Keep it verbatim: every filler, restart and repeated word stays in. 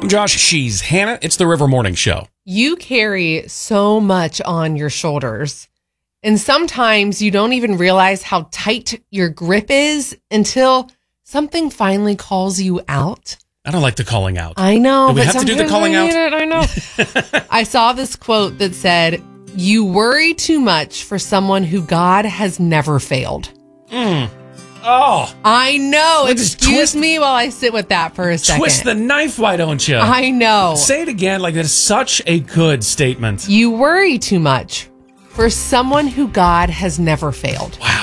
I'm Josh. She's Hannah. It's the River Morning Show. You carry so much on your shoulders, and sometimes you don't even realize how tight your grip is until something finally calls you out. I don't like the calling out. I know. Do we but have to do the calling I out? It, I know. I saw this quote that said, "You worry too much for someone who God has never failed." Mm. Oh. I know. Let's just Excuse twist- me while I sit with that for a second. Twist the knife, why don't you? I know. Say it again. Like, that is such a good statement. You worry too much for someone who God has never failed. Wow.